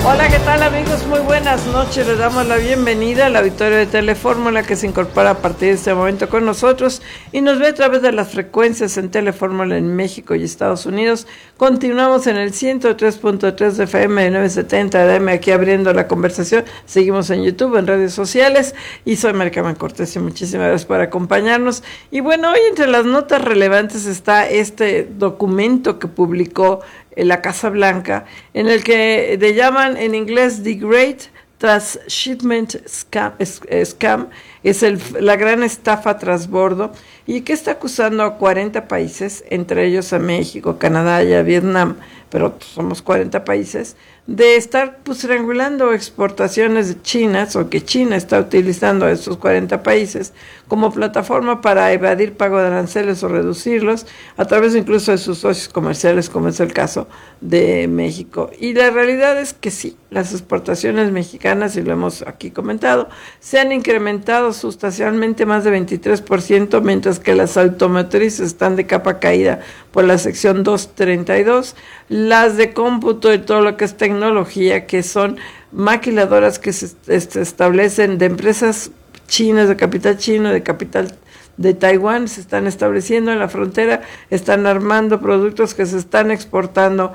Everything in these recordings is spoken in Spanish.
Hola, ¿qué tal amigos? Muy buenas noches. Les damos la bienvenida al auditorio de Telefórmula que se incorpora a partir de este momento con nosotros y nos ve a través de las frecuencias en Telefórmula en México y Estados Unidos. Continuamos en el 103.3 de FM de 970 de AM aquí abriendo la conversación. Seguimos en YouTube, en redes sociales y soy Maricarmen Cortés y muchísimas gracias por acompañarnos. Y bueno, hoy entre las notas relevantes está este documento que publicó la Casa Blanca, en el que le llaman en inglés The Great Transshipment Scam, es la gran estafa transbordo, y que está acusando a 40 países, entre ellos a México, Canadá y a Vietnam, pero somos 40 países, de estar triangulando exportaciones chinas, o que China está utilizando a estos 40 países como plataforma para evadir pago de aranceles o reducirlos, a través incluso de sus socios comerciales, como es el caso de México. Y la realidad es que sí, las exportaciones mexicanas, y lo hemos aquí comentado, se han incrementado sustancialmente más de 23%, mientras que las automotrices están de capa caída por la sección 232, las de cómputo y todo lo que es tecnología, que son maquiladoras que se establecen de empresas chinas, de capital chino, de capital de Taiwán, se están estableciendo en la frontera, están armando productos que se están exportando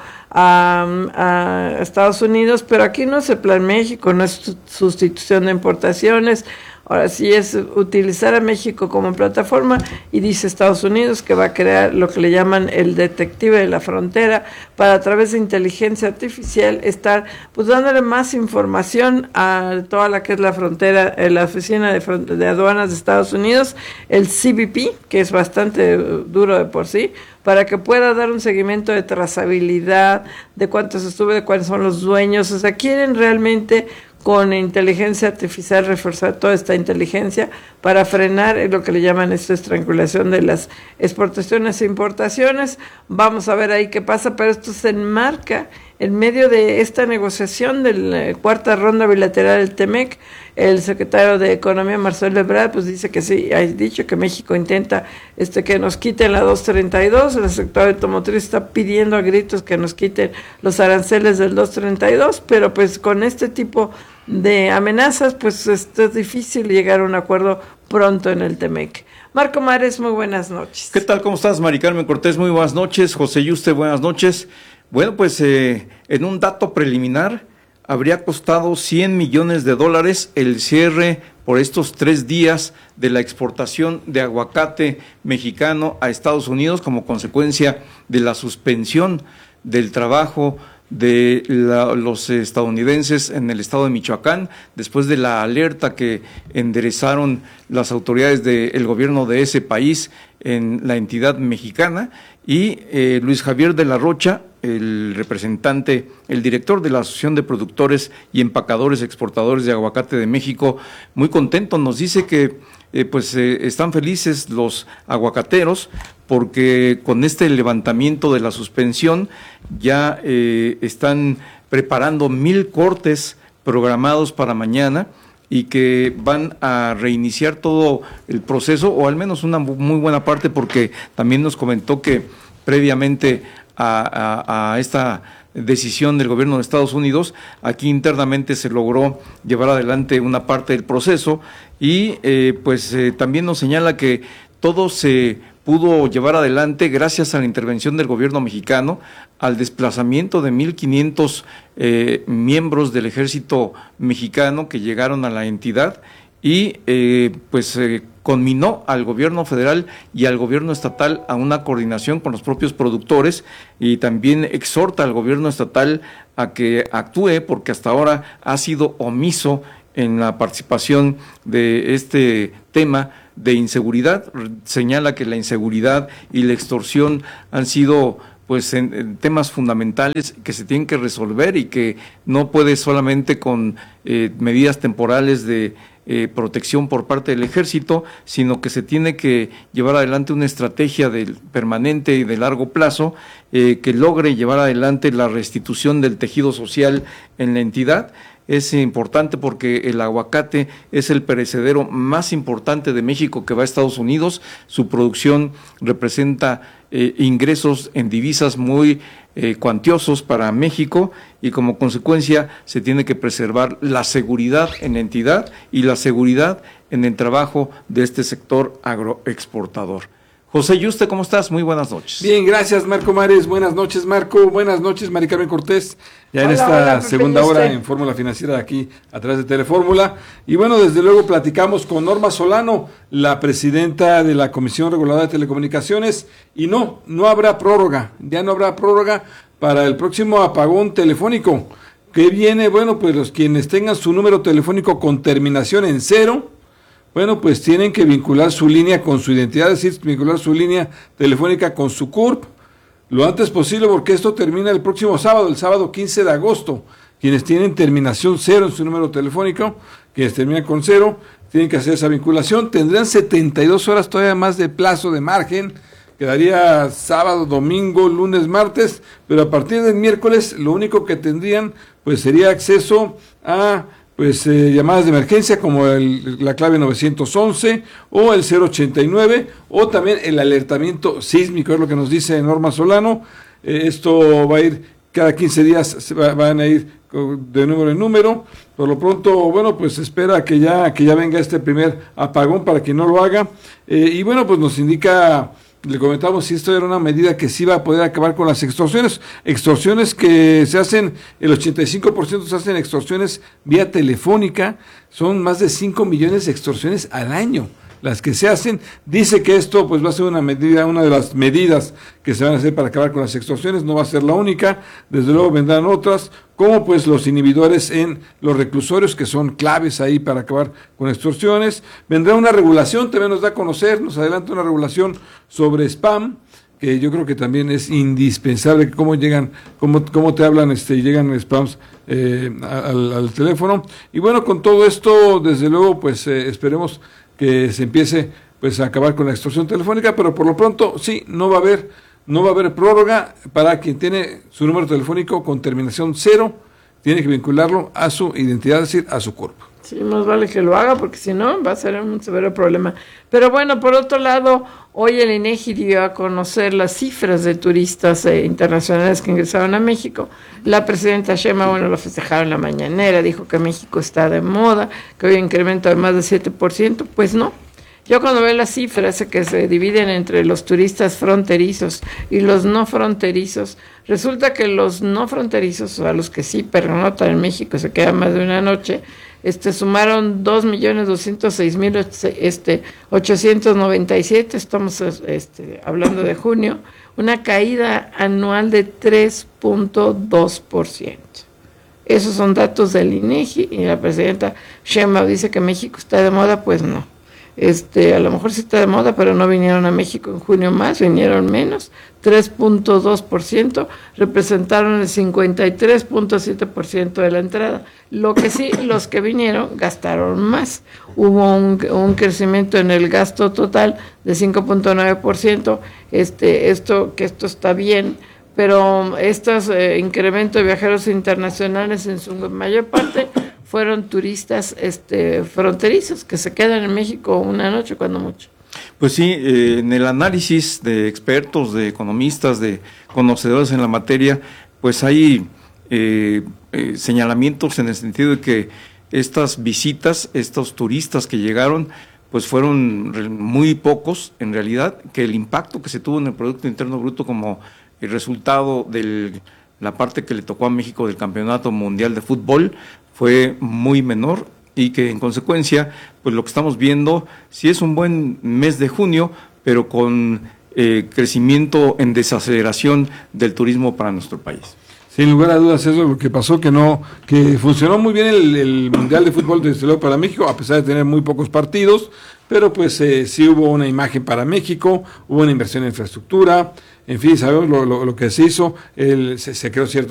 a Estados Unidos, pero aquí no es el Plan México, no es sustitución de importaciones. Ahora sí es utilizar a México como plataforma, y dice Estados Unidos que va a crear lo que le llaman el detective de la frontera, para a través de inteligencia artificial estar dándole más información a toda la que es la frontera, la oficina de aduanas de Estados Unidos, el CBP, que es bastante duro de por sí, para que pueda dar un seguimiento de trazabilidad, de cuántos estuvo, de cuáles son los dueños. O sea, quieren realmente con inteligencia artificial reforzar toda esta inteligencia para frenar lo que le llaman estrangulación de las exportaciones e importaciones. Vamos a ver ahí qué pasa, pero esto se enmarca en medio de esta negociación de la cuarta ronda bilateral del TEMEC. El secretario de Economía, Marcelo Ebrard, pues dice que sí, ha dicho que México intenta que nos quiten la 232, el sector automotriz está pidiendo a gritos que nos quiten los aranceles del 232, pero pues con este tipo de amenazas, pues es difícil llegar a un acuerdo pronto en el TEMEC. Marco Mares, muy buenas noches. ¿Qué tal? ¿Cómo estás, Maricarmen Cortés? Muy buenas noches. José Yuste, buenas noches. Bueno, pues en un dato preliminar, habría costado $100 millones el cierre por estos 3 días de la exportación de aguacate mexicano a Estados Unidos como consecuencia de la suspensión del trabajo de los estadounidenses en el estado de Michoacán, después de la alerta que enderezaron las autoridades del gobierno de ese país en la entidad mexicana. Y Luis Javier de la Rocha, el representante, el director de la Asociación de Productores y Empacadores Exportadores de Aguacate de México, muy contento, nos dice que están felices los aguacateros porque con este levantamiento de la suspensión ya están preparando 1,000 cortes programados para mañana, y que van a reiniciar todo el proceso, o al menos una muy buena parte, porque también nos comentó que previamente a esta decisión del gobierno de Estados Unidos, aquí internamente se logró llevar adelante una parte del proceso, y también nos señala que todo se pudo llevar adelante gracias a la intervención del gobierno mexicano, al desplazamiento de 1,500 miembros del ejército mexicano que llegaron a la entidad, y conminó al gobierno federal y al gobierno estatal a una coordinación con los propios productores, y también exhorta al gobierno estatal a que actúe, porque hasta ahora ha sido omiso en la participación de este tema de inseguridad. Señala que la inseguridad y la extorsión han sido en temas fundamentales que se tienen que resolver, y que no puede solamente con medidas temporales de protección por parte del ejército, sino que se tiene que llevar adelante una estrategia permanente y de largo plazo que logre llevar adelante la restitución del tejido social en la entidad. Es importante porque el aguacate es el perecedero más importante de México que va a Estados Unidos. Su producción representa ingresos en divisas muy cuantiosos para México, y como consecuencia se tiene que preservar la seguridad en la entidad y la seguridad en el trabajo de este sector agroexportador. José Yuste, ¿cómo estás? Muy buenas noches. Bien, gracias Marco Mares, buenas noches Marco, buenas noches Mari Carmen Cortés, ya en esta segunda hora en Fórmula Financiera aquí a través de Telefórmula. Y bueno, desde luego platicamos con Norma Solano, la presidenta de la Comisión Reguladora de Telecomunicaciones, y no habrá prórroga, ya no habrá prórroga para el próximo apagón telefónico. ¿Qué viene? Bueno, pues los quienes tengan su número telefónico con terminación en 0, bueno, pues tienen que vincular su línea con su identidad, es decir, vincular su línea telefónica con su CURP lo antes posible, porque esto termina el próximo sábado, el sábado 15 de agosto. Quienes tienen terminación 0 en su número telefónico, quienes terminan con 0, tienen que hacer esa vinculación. Tendrán 72 horas todavía más de plazo de margen, quedaría sábado, domingo, lunes, martes, pero a partir del miércoles lo único que tendrían pues sería acceso a llamadas de emergencia como la clave 911 o el 089, o también el alertamiento sísmico, es lo que nos dice Norma Solano. Esto va a ir cada 15 días, van a ir de número en número. Por lo pronto, bueno, pues espera que ya venga este primer apagón para quien no lo haga. Y bueno, pues nos indica, le comentamos si esto era una medida que sí va a poder acabar con las extorsiones que se hacen, el 85% se hacen extorsiones vía telefónica, son más de 5 millones de extorsiones al año las que se hacen. Dice que esto pues va a ser una de las medidas que se van a hacer para acabar con las extorsiones, no va a ser la única, desde luego vendrán otras, como pues los inhibidores en los reclusorios, que son claves ahí para acabar con extorsiones. Vendrá una regulación, también nos da a conocer, nos adelanta una regulación sobre spam, que yo creo que también es indispensable, cómo te hablan, llegan spams al teléfono. Y bueno, con todo esto, desde luego, pues esperemos que se empiece pues a acabar con la extorsión telefónica, pero por lo pronto sí, no va a haber prórroga para quien tiene su número telefónico con terminación 0, tiene que vincularlo a su identidad, es decir, a su cuerpo. Sí, más vale que lo haga, porque si no va a ser un severo problema. Pero bueno, por otro lado, hoy el INEGI dio a conocer las cifras de turistas internacionales que ingresaron a México. La presidenta Sheinbaum, lo festejaron en la mañanera, dijo que México está de moda, que hoy incremento de más de 7%, pues no. Yo cuando veo las cifras que se dividen entre los turistas fronterizos y los no fronterizos, resulta que los no fronterizos, o a los que sí pernotan en México, se quedan más de una noche, sumaron 2.206.897, estamos hablando de junio, una caída anual de 3.2%. Esos son datos del INEGI, y la presidenta Sheinbaum dice que México está de moda, pues no. A lo mejor sí está de moda, pero no vinieron a México en junio más, vinieron menos, 3.2%, representaron el 53.7% de la entrada. Lo que sí, los que vinieron gastaron más. Hubo un crecimiento en el gasto total de 5.9%, esto está bien, pero estos incrementos de viajeros internacionales en su mayor parte fueron turistas fronterizos que se quedan en México una noche cuando mucho. Pues sí, en el análisis de expertos, de economistas, de conocedores en la materia, pues hay señalamientos en el sentido de que estas visitas, estos turistas que llegaron, pues fueron muy pocos en realidad, que el impacto que se tuvo en el Producto Interno Bruto como el resultado de la parte que le tocó a México del Campeonato Mundial de Fútbol fue muy menor, y que en consecuencia, pues lo que estamos viendo, sí es un buen mes de junio, pero con crecimiento en desaceleración del turismo para nuestro país. Sin lugar a dudas, eso es lo que pasó, que funcionó muy bien el Mundial de Fútbol desde luego para México, a pesar de tener muy pocos partidos, pero pues sí hubo una imagen para México, hubo una inversión en infraestructura, en fin, sabemos lo que se hizo, se creó cierto